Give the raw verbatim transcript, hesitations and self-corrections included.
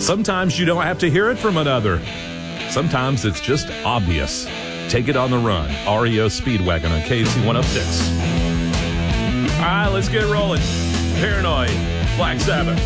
Sometimes you don't have to hear it from another. Sometimes it's just obvious. Take It on the Run, R E O Speedwagon on K C one oh six. All right, let's get rolling. Paranoid, Black Sabbath.